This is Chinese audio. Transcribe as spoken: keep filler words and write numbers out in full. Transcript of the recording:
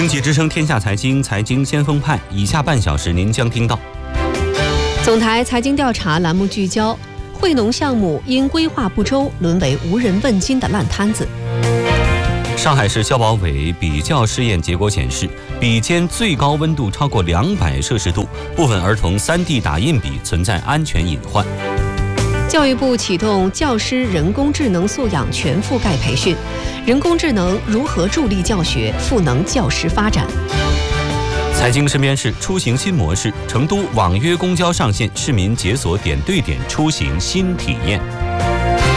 经济之声天下财经，财经先锋派，以下半小时您将听到： 总台财经调查栏目聚焦，惠农项目因规划不周沦为无人问津的烂摊子。 上海市消保委比较试验结果显示，笔尖最高温度超过两百摄氏度，部分儿童 三 D 打印笔存在安全隐患。 教育部启动教师人工智能素养全覆盖培训，人工智能如何助力教学，赋能教师发展。 财经身边事，出行新模式，成都网约公交上线，市民解锁点对点出行新体验。